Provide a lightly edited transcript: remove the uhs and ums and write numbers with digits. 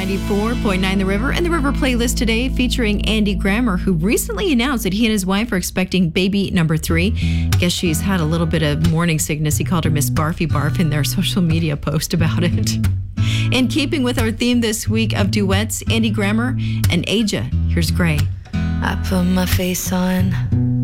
94.9 The River and The River playlist today featuring Andy Grammer, who recently announced that he and his wife are expecting baby number 3. Guess she's had a little bit of morning sickness. He called her Miss Barfy Barf in their social media post about it. In keeping with our theme this week of duets, Andy Grammer and Aja. Here's Gray. I put my face on